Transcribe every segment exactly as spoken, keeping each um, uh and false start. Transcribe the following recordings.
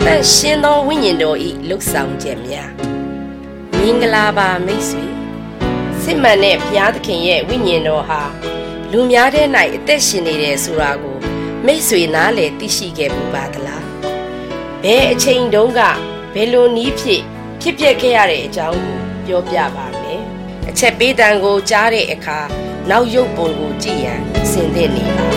但ရှင်သောဝိညာဉ်တော်၏လှုပ်ဆောင်ချက်များမင်္ဂလာပါမိတ်ဆွေစစ်မှန်တဲ့ဘုရားသခင်ရဲ့ဝိညာဉ်တော်ဟာလူများတဲ့၌အသက်ရှင်နေတယ်ဆိုတာကိုမိတ်ဆွေနားလည်သိရှိခဲ့မှုပါသလားဘယ်အချိန်တုန်းကဘယ်လိုနည်းဖြစ်ဖြစ်ပျက်ခဲ့ရတဲ့အကြောင်းကိုပြောပြပါမယ်အချက်ပေးတန်ကိုကြားတဲ့အခါနောက်ရုပ်ပုံကိုကြည့်ရန်ဆင်သင့်နေပါ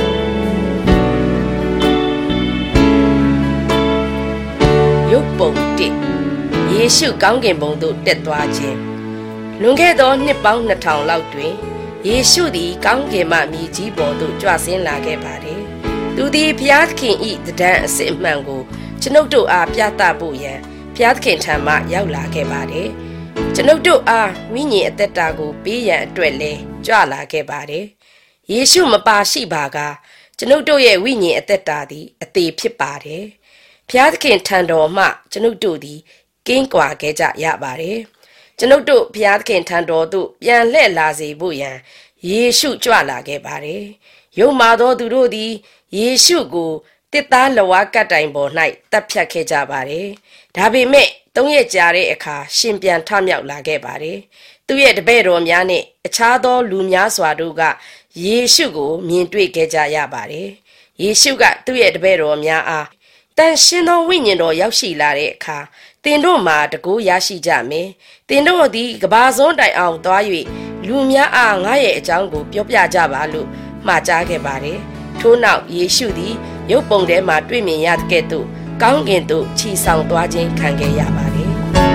ရုပ်ပုံတစ်ယေရှုကောင်းကင်ဘုံသို့တက်သွားခြင်းလွန်ခဲ့သောနှစ်ပေါင်းနှစ်ထောင်လောက်တွင်ယေရှုသည်ကောင်းကင်မှမြေကြီးပေါ်သို့ကြွဆင်းလာခဲ့ပါသည်သူသည်ဘုရားသခင်၏တဒံအစစ်အမှန်ကိုကျွန်ုပ်တို့အားပြသဖို့ရန်ဘုရားသခင်ထံမှရောက်လာခဲ့ပါတယ်ကျွန်ုပ်တို့အားဝိညာဉ်အသက်တာကိုပေးရန်အတွက်လဲကြွလာခဲ့ပါတယ်ယေရှုမပါရှိပါကကျွန်ုပ်တို့ရဲ့ဝိညာဉ်အသက်တာသည်အသေးဖြစ်ပါတယ်ဘုရားသခင်ထံတော်မှကျွန်ုပ်တို့သည်ကင်းကွာခဲ့ကြရပါတယ်ကျွန်ုပ်တို့ဘုရားသခင်ထံတော်သို့ပြန်လှည့်လာစေဖို့ရန်ယေရှုကြွလာခဲ့ပါတယ်ယုံမာသောသူတို့သည်ယေရှုကိုတစ်သားလဝါကတ်တိုင်ပေါ်၌တပ်ဖြတ်ခဲ့ကြပါတယ်ဒါပေမဲ့သုံးရက်ကြာတဲ့အခါရှင်ပြန်ထမြောက်လာခဲ့ပါတယ်သူရဲ့တပည့်တော်များနဲ့အခြားသောလူများစွာတို့ကယေရှုကိုမြင်တွေ့ခဲ့ကြရပါတယ်ယေရှုကသူ့ရဲ့တပည့်တော်များအားတန်ရှင်သောဝိညာဉ်တော်ရောက်ရှိလာတဲ့အခါသင်တို့မှာတကူရရှိကြမယ်သင်တို့သည်ကဘာစွန်းတိုင်အောင်သွား၍လူများအားငါရဲ့အကြောင်းကိုပြောပြကြပါလို့မှာကြားခဲ့ပါတယ်ထို့နောက်ယေရှုသည်ရုပ်ပုံထဲမှာတွေ့မြင်ရတဲ့ကဲ့သို့ကောင်းကင်သို့ခြိဆောင်သွားခြင်းခံခဲ့ရပါတယ်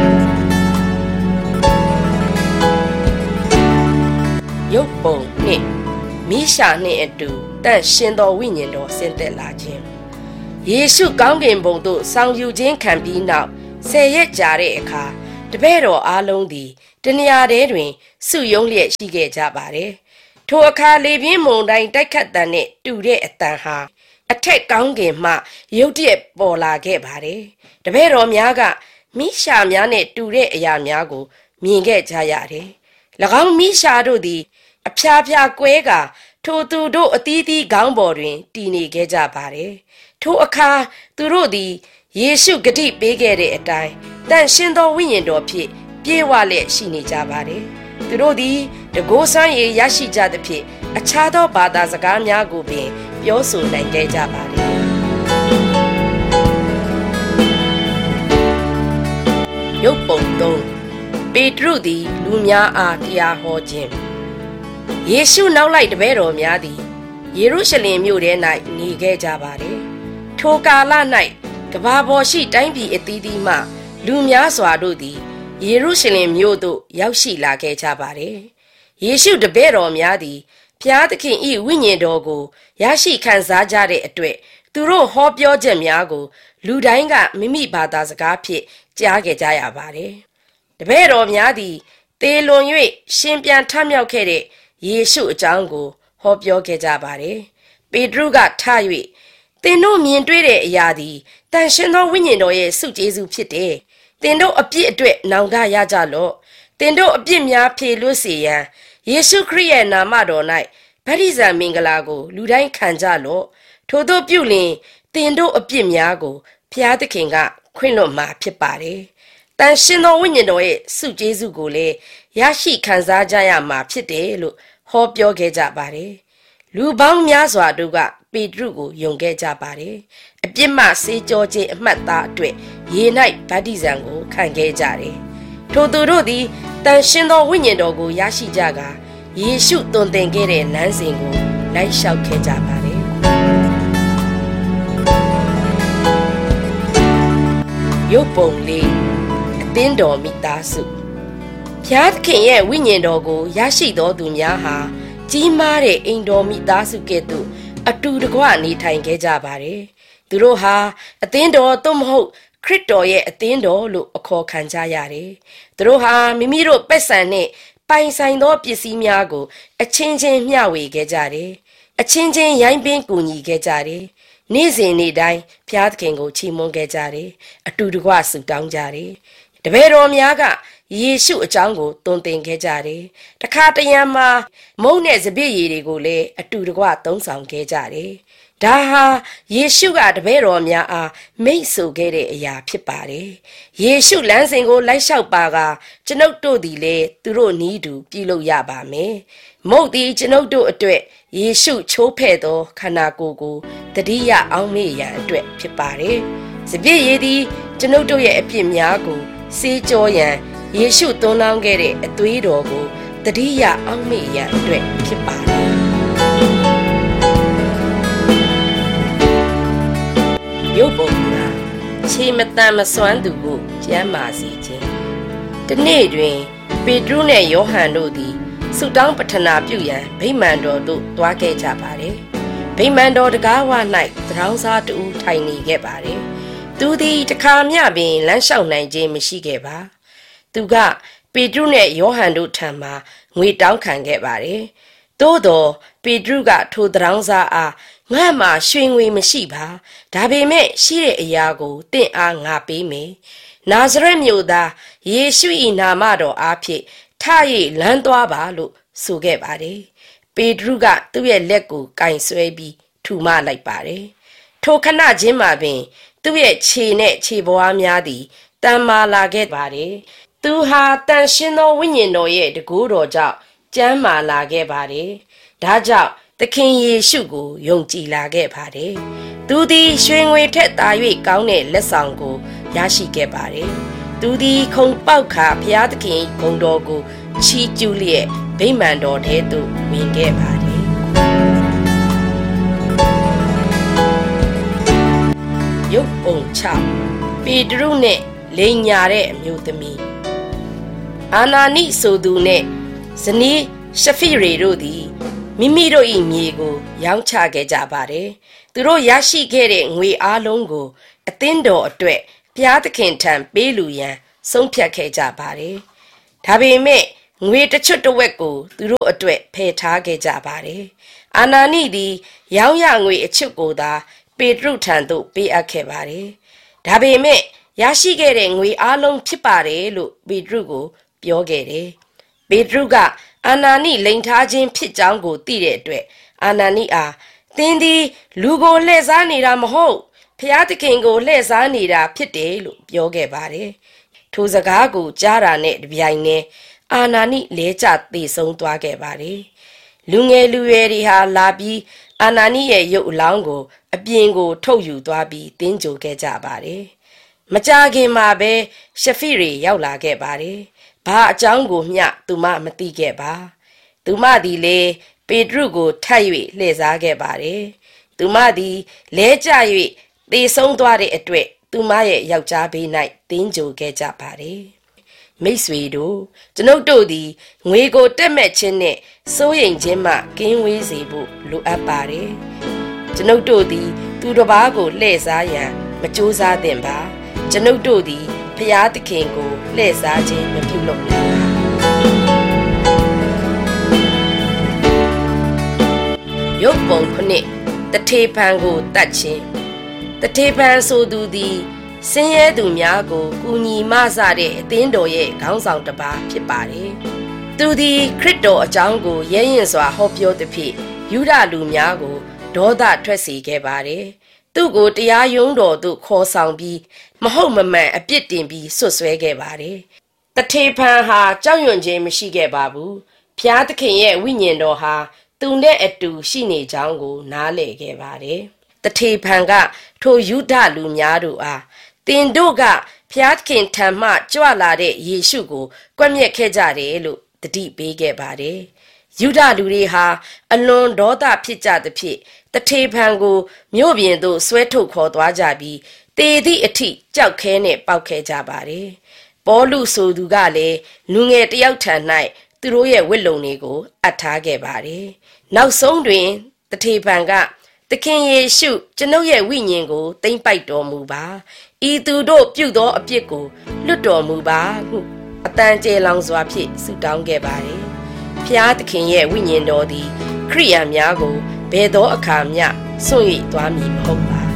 ရုပ်ပုံနှင့်မိရှာနှင့်အတူတန်ရှင်သောဝိညာဉ်တော်ဆင်းသက်လာခြင်းယေရှုကောင်းကင်ဘုံသို့ဆောင်ယူခြင်းခံပြီးနောက်ဆယ်ရက်ကြာတဲ့အခါတပည့်တော်အားလုံးသည်တနေရာထဲတွင်စုယုံလျက်ရှိခဲ့ကြပါတယ်ထိုအခါလေပြင်းမုန်တိုင်းတိုက်ခတ်တန်နဲ့တူတဲ့အတန်ဟာအထက်ကောင်းကင်မှရုတ်တရက်ပေါ်လာခဲ့ပါတယ်တပည့်တော်များကမိရှာများနဲ့တူတဲ့အရာများကိုမြင်ခဲ့ကြရတယ်၎င်းမိရှာတို့သည်အဖျားဖျားကွဲကထိုသူတို့အသီးသီးခေါင်းပေါ်တွင်တည်နေခဲ့ကြပါတယ်ထိုအခါသူတို့သည်ယေရှုဂတိပေးခဲ့တဲ့အတိုင်းတန်ရှင်သောဝိညာဉ်တော်ဖြင့်ပြေဝလျက်ရှိနေကြပါတယ်သူတို့သည်တကိုးဆန်းရည်ရရှိကြသဖြင့်အခြားသောဘာသာစကားများကိုပင်ပြောဆိုနိုင်ခဲ့ကြပါတယ်ရုပ်ပုံသုံးပေတရုသည်လူများအားတရားဟောခြင်းယေရှုနောက်လိုက်တပည့်တော်များသည်ယေရုရှလင်မြို့ထဲ၌နေခဲ့ကြပါတယ်ထိုကာလ၌ကဘာပေါ်ရှိတိုင်းပြည်အသီးသီးမှလူများစွာတို့သည်ယေရုရှလင်မြို့သို့ရောက်ရှိလာခဲ့ကြပါတယ်ယေရှုတပည့်တော်များသည်ဘုရားသခင်၏ဝိညာဉ်တော်ကိုရရှိခံစားကြတဲ့အတွက်သူတို့ဟောပြောချက်များကိုလူတိုင်းကမိမိဘာသာစကားဖြင့်ကြားခဲ့ကြရပါတယ်တပည့်တော်များသည်သေလွန်၍ရှင်ပြန်ထမြောက်ခဲ့တဲ့ယေရှုအကြောင်းကိုဟောပြောခဲ့ကြပါတယ်ပေတရုကထ၍သင်တို့မြင်တွေ့တဲ့အရာသည်တန်ရှင်သောဝိညာဉ်တော်ရဲ့ဆုကျေးဇူးဖြစ်တယ်သင်တို့အပြစ်အတွက်နောင်တရကြလော့သင်တို့အပြစ်များဖြေလွတ်စေရန်ယေရှုခရစ်ရဲ့နာမတော်၌ဗတ္တိဇံမင်္ဂလာကိုလူတိုင်းခံကြလော့ထို့သောပြုလျင်သင်တို့အပြစ်များကိုဘုရားသခင်ကခွင့်လွှတ်မှာဖြစ်ပါတယ်တန်ရှင်သောဝိညာဉ်တော်ရဲ့ဆုကျေးဇူးကိုလည်းရရှိခံစားကြရမှာဖြစ်တယ်လို့ဟောပြောခဲ့ကြပါတယ်လူပေါင်းများစွာတို့ကပေတရုကိုယုံခဲ့ကြပါတယ်အပြစ်မှဆေးကြောခြင်းအမှတ်သားအတွက်ရေ၌ဗတ္တိဇံကိုခံခဲ့ကြတယ်ထိုသူတို့သည်တန်ရှင်သောဝိညာဉ်တော်ကိုရရှိကြကယေရှုသွန်သင်ခဲ့တဲ့လမ်းစဉ်ကိုလိုက်လျှောက်ခဲ့ကြပါတယ်ရုပ်ပုံလေးအသင်းတော်မိသားစုဘုရားသခင်ရဲ့ဝိညာဉ်တော်ကိုရရှိသောသူများဟာကြီးမားတဲ့အိမ်တော်မိသားစုကဲ့သို့အတူတကွနေထိုင်ခဲ့ကြပါတယ်သူတို့ဟာအသင်းတော်သို့မဟုတ်ခရစ်တော်ရဲ့အသင်းတော်လို့အခေါ်ခံကြရတယ်သူတို့ဟာမိမိတို့ပက်ဆံနဲ့ပိုင်ဆိုင်သောပစ္စည်းများကိုအချင်းချင်းမျှဝေခဲ့ကြတယ်အချင်းချင်းရိုင်းပင်းကူညီခဲ့ကြတယ်နေ့စဉ်နေ့တိုင်းဘုရားသခင်ကိုချီးမွမ်းခဲ့ကြတယ်အတူတကွဆုတောင်းကြတယ်တပည့်တော်များကယေရှုအကြောင်းကိုသွန်သင်ခဲ့ကြတယ်တခါတရံမှာမုန့်နဲ့စပစ်ရည်တွေကိုလည်းအတူတကွသုံးဆောင်ခဲ့ကြတယ်ဒါဟာယေရှုကတပည့်တော်များအားမိတ်ဆိုခဲ့တဲ့အရာဖြစ်ပါတယ်။ယေရှုလမ်းစဉ်ကိုလိုက်လျှောက်ပါကကျွန်ုပ်တို့သည်လည်းသူတို့နည်းတူပြုလုပ်ရပါမယ်။မုတ်သည်ကျွန်ုပ်တို့အတွက်ယေရှုချိုးဖဲ့သောခန္ဓာကိုယ်ကိုတတိယအောင်မေ့ရန်အတွက်ဖြစ်ပါတယ်။စပြည့်ရည်သည်ကျွန်ုပ်တို့ရဲ့အပြစ်များကိုစေးကြောရန်ယေရှုသွန်းလောင်းခဲ့တဲ့အသွေးတော်ကိုတတိယအောင်မေ့ရန်အတွက်ဖြစ်ပါတယ်။ရုပ်ပုံကခြေမတန်မစွမ်းသူကိုကျမ်းမာစေခြင်းဒီနေ့တွင်ပေတရုနှင့်ယောဟန်တို့သည်ဆုတောင်းပတနာပြုရန်ဗိမာန်တော်သို့သွားခဲ့ကြပါတယ်ဗိမာန်တော်တကားဝ၌သရောင်းစားတူထိုင်နေခဲ့ပါတယ်သူသည်တခါမျှပင်လမ်းလျှောက်နိုင်ခြင်းမရှိခဲ့ပါသူကပေတရုနှင့်ယောဟန်တို့ထံမှငွေတောင်းခံခဲ့ပါတယ်သို့သောပေတရုကထိုသရောင်းစားအားငါမှရွှေငွေမရှိပါဒါပေမဲ့ရှိတဲ့အရာကိုတင့်အားငါပေးမယ်နာဇရက်မြို့သားယေရှု၏နာမတော်အားဖြင့်ထ၍လမ်းသွားပါလို့ဆိုခဲ့ပါတယ်ပေတရုကသူ့ရဲ့လက်ကိုကင်ဆွဲပြီးထူမလိုက်ပါတယ်ထိုခဏချင်းမှာပင်သူ့ရဲ့ခြေနဲ့ခြေပွားများသည်တန်မာလာခဲ့ပါတယ်သူဟာတန်ရှင်းသောဝိညာဉ်တော်ရဲ့တကူတော်ကြောင့်ကျမ်းမာလာခဲ့ပါတယ်ဒါကြောင့်သခင်ယေရှုကိုယုံကြည်လာခဲ့ပါတယ်။သူသည်ရွှေငွေထက်သာ၍ကောင်းတဲ့လက်ဆောင်ကိုရရှိခဲ့ပါတယ်။သူသည်ခုံပေါက်ခါဘုရားသခင်ဂုဏ်တော်ကိုချီးကျူးလျက်ဗိမာန်တော်ထဲသို့ဝင်ခဲ့ပါတယ်။ရုပ်ပုံချပေတရုနှင့်လိန်ညာတဲ့အမျိုးသမီးအာနာနိဆိုသူနှင့်ဇနီးရှဖိရေတို့သည်မိမိတို့၏မြေကိုရောင်းချခဲ့ကြပါတယ်။သူတို့ရရှိခဲ့တဲ့ငွေအားလုံးကိုအသင်းတော်အတွက်ဘုရားသခင်ထံပေးလူရန်ဆုံးဖြတ်ခဲ့ကြပါတယ်။ဒါပေမဲ့ငွေတစ်ချွတ်တစ်ဝက်ကိုသူတို့အတွက်ဖယ်ထားခဲ့ကြပါတယ်။အာနာနိသည်ရောင်းရငွေအချွတ်ကိုသာပေတရုထံသို့ပေးအပ်ခဲ့ပါတယ်။ဒါပေမဲ့ရရှိခဲ့တဲ့ငွေအားလုံးဖြစ်ပါတယ်လို့ပေတရုကိုပြောခဲ့တယ်။ပေတရုကအာနာနိလိန်ထားခြင်းဖြစ်ကြောင်းကိုသိတဲ့အတွက်အာနာနိအားသင်သည်လူကိုလှည့်စားနေတာမဟုတ်ဖျားသခင်ကိုလှည့်စားနေတာဖြစ်တယ်လို့ပြောခဲ့ပါတယ်ထိုစကားကိုကြားတာနဲ့တပြိုင်နက်အာနာနိလဲကျသေဆုံးသွားခဲ့ပါတယ်လူငယ်လူရွယ်တွေဟာလာပြီးအာနာနိရဲ့ရုပ်အလောင်းကိုအပြင်ကိုထုတ်ယူသွားပြီးတင်းကြိုခဲ့ကြပါတယ်မကြာခင်မှာပဲရှဖိရေရောက်လာခဲ့ပါတယ်ဘာအကြောင်းကိုမျှသူမမသိခဲ့ပါသူမသည်လေပေတရုကိုထပ်၍လှည့်စားခဲ့ပါတယ်သူမသည်လဲကျ၍သေဆုံးသွားတဲ့အတွက်သူမရဲ့ယောက်ျားဘေး၌တင်းကြိုခဲ့ကြပါတယ်မိတ်ဆွေတို့ကျွန်ုပ်တို့သည်ငွေကိုတက်မဲ့ခြင်းနဲ့စိုးရိမ်ခြင်းမှကင်းဝေးစေဖို့လိုအပ်ပါတယ်ကျွန်ုပ်တို့သည်သူတစ်ပါးကိုလှည့်စားရန်မကြိုးစားသင့်ပါကျွန်ုပ်တို့သည်ဖျားသခင်ကိုလှည့်စားခြင်းမပြုလုပ်နိုင်ပါရုပ်ပုံခုနှစ်တထေဖန်ကိုတတ်ခြင်းတထေဖန်ဆိုသူသည်ဆင်းရဲသူများကိုကူညီမဆတဲ့အသင်းတော်ရဲ့ခေါင်းဆောင်တစ်ပါးဖြစ်ပါတယ်သူသည်ခရစ်တော်အကြောင်းကိုရဲရင်စွာဟောပြောသဖြင့်ယူဒလူများကိုဒေါသထွက်စေခဲ့ပါတယ်သူ့ကိုတရားရုံးတော်သို့ခေါ်ဆောင်ပြီးမဟုတ်မမှန်အပြစ်တင်ပြီးဆွဆွဲခဲ့ပါတယ်တထေဖန်ဟာကြောက်ရွံ့ခြင်းမရှိခဲ့ပါဘူးဖျားသခင်ရဲ့ဝိညာဉ်တော်ဟာသူနဲ့အတူရှိနေကြောင်းကိုနားလည်ခဲ့ပါတယ်တထေဖန်ကထိုယူဒလူများတို့အားတင်တို့ကဖျားသခင်ထံမှကြွလာတဲ့ယေရှုကိုကွပ်မျက်ခဲ့ကြတယ်လို့တတိပေးခဲ့ပါတယ်ယူဒလူတွေဟာအလွန်ဒေါသဖြစ်ကြသဖြင့်တထေဖန်ကိုမြို့ပြင်သို့ဆွဲထုတ်ခေါ်သွားကြပြီးတေသည့်အထိကြောက်ခဲနဲ့ပေါက်ခဲကြပါတယ်ပေါလုဆိုသူကလည်းလူငယ်တယောက်ထံ၌သူတို့ရဲ့ဝတ်လုံတွေကိုအပ်ထားခဲ့ပါတယ်နောက်ဆုံးတွင်တထေဖန်ကသခင်ယေရှုကျွန်ုပ်ရဲ့ဝိညာဉ်ကိုသိမ့်ပိုက်တော်မူပါဤသူတို့ပြုသောအပြစ်ကိုလွတ်တော်မူပါဟုအတန်ကျေလောင်စွာဖြင့်ဆုတောင်းခဲ့ပါတယ်ဖျားသခင်ရဲ့ဝိညာဉ်တော်သည်ခရိယာများကိုဘယ်သောအခါမျှစွန့်၍သွားမည်မဟုတ်ပါ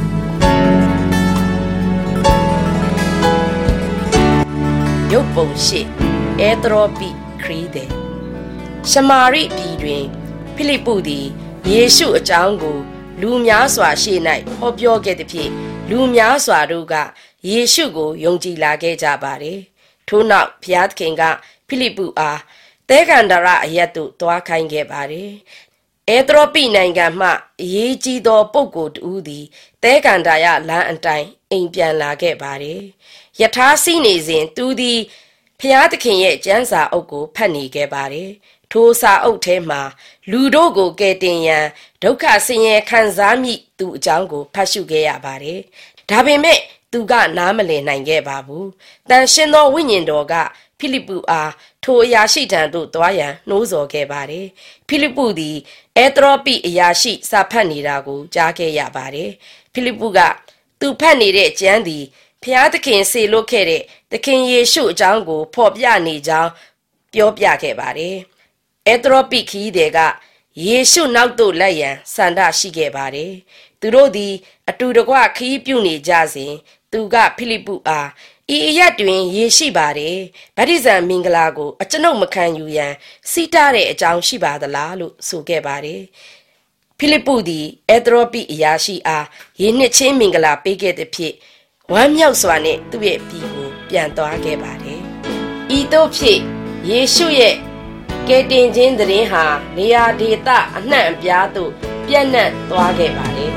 ရုပ်ပုံရှိအဲသရောပိခရီးသည်ရှမာရိပြည်တွင်ဖိလိပ္ပုသည်ယေရှုအကြောင်းကိုလူများစွာရှေ့၌ဟောပြောခဲ့သည်ဖြင့်လူများစွာတို့ကယေရှုကိုယုံကြည်လာခဲ့ကြပါတယ်ထို့နောက်ဘုရားသခင်ကဖိလိပ္ပုအားသဲကန္တာရအရပ်သို့သွားခိုင်းခဲ့ပါတယ်အဲသရောပိနိုင်ငံမှအရေးကြီးသောပုဂ္ဂိုလ်တူသည်သဲကန္တာရလမ်းအတိုင်းအိမ်ပြန်လာခဲ့ပါတယ်ယထာစီနေစဉ်သူသည်ဘုရားသခင်ရဲ့ကျမ်းစာအုပ်ကိုဖတ်နေခဲ့ပါတယ်ထိုစာအုပ်ထဲမှာလူတို့ကိုကယ်တင်ရန်ဒုက္ခဆင်းရဲခံစားမိသူအကြောင်းကိုဖတ်ရှုခဲ့ရပါတယ်ဒါပေမဲ့သူကနားမလည်နိုင်ခဲ့ပါဘူးတန်ရှင်သောဝိညာဉ်တော်ကဖိလိပ္ပုအားထိုအရာရှိထံသို့သွားရန်နှိုးဆော်ခဲ့ပါတယ်ဖိလိပ္ပုသည်အဲသရောပိအရာရှိစာဖတ်နေတာကိုကြားခဲ့ရပါတယ်ဖိလိပ္ပုကသူဖတ်နေတဲ့ကျမ်းသည်ဖျားသခင်စေလွတ်ခဲ့တဲ့သခင်ယေရှုအကြောင်းကိုဖော်ပြနေကြောင်းပြောပြခဲ့ပါတယ်အဲသရောပိခီးတွေကယေရှုနောက်သို့လိုက်ရန်ဆန္ဒရှိခဲ့ပါတယ်သူတို့သည်အတူတကွခီးပြုနေကြစဉ်သူကဖိလိပ္ပုအားဤအရာတွင်ယေရှိပါတယ်ဗတ္တိဇံမင်္ဂလာကိုအကျွန်ုပ်မခံယူရန်စီးတားတဲ့အကြောင်းရှိပါသလားလို့ဆိုခဲ့ပါတယ်ဖိလိပ္ပုသည်အဲသရောပိအရာရှိအားယေနှစ်ချင်းမင်္ဂလာပေးခဲ့သည်ဖြင့်ဝမ်းမြောက်စွာနဲ့သူ့ရဲ့ပြည်ကိုပြန်သွားခဲ့ပါတယ်ဤသို့ဖြစ်ယေရှုရဲ့ကယ်တင်ခြင်းသတင်းဟာနေရာဒေသအနှံ့အပြားသို့ပြန့်နှံ့သွားခဲ့ပါတယ်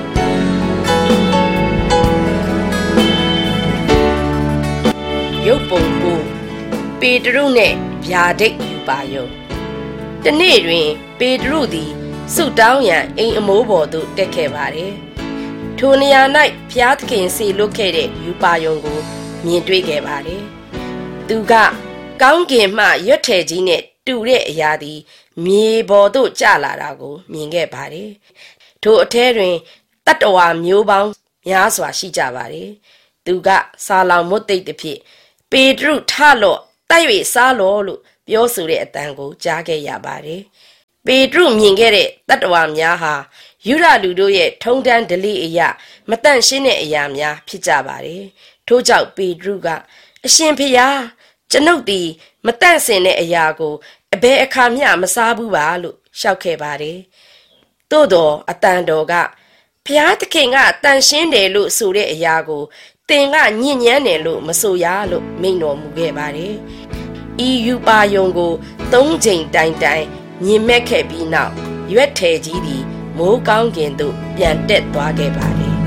ရုပ်ပုံကိုပေတရုနှင့်ဗျာဒိတ်ယူပါယုံတနေ့တွင်ပေတရုသည်ဆုတောင်းရန်အိမ်အမိုးပေါ်သို့တက်ခဲ့ပါတယ်ထိုနေရာ၌ဘုရားသခင်စေလွတ်ခဲ့တဲ့ယူပါယုံကိုမြင်တွေ့ခဲ့ပါတယ်သူကကောင်းကင်မှရွက်ထည်ကြီးနဲ့တူတဲ့အရာသည်မြေပေါ်သို့ကျလာတာကိုမြင်ခဲ့ပါတယ်ထိုအထဲတွင်တတ္တဝါမျိုးပေါင်းများစွာရှိကြပါတယ်သူကဆာလောင်မွတ်သိပ်သည်ဖြင့်ပေတရုထလော့တိုက်၍စားလော့လို့ပြောဆိုတဲ့အတန်ကိုကြားခဲ့ရပါတယ်ပေတရုမြင်ခဲ့တဲ့တတ္တဝါများဟာယူရလူတို့ရဲ့ထုံတန်းဒလိအရာမတန့်ရှင်းတဲ့အရာများဖြစ်ကြပါတယ်ထို့ကြောင့်ပေတရုကအရှင်ဖေယားကျွန်ုပ်သည်မတန့်စင်တဲ့အရာကိုအဘယ်အခါမျှမစားဘူးပါလို့ရှောက်ခဲ့ပါတယ်သို့တော်အတန်တော်ကဘုရားသခင်ကတန့်ရှင်းတယ်လို့ဆိုတဲ့အရာကိုသင်ကညဉ့်ညမ်းတယ်လို့မဆိုရလို့မိန့်တော်မူခဲ့ပါတယ်ဤယူပါယုံကိုသုံးချိန်တိုင်တိုင်မြင်မဲ့ခဲ့ပြီးနောက်ရွက်ထည်ကြီးသည်မိုးကောင်းကင်သို့ပြန်တက်သွားခဲ့ပါတယ်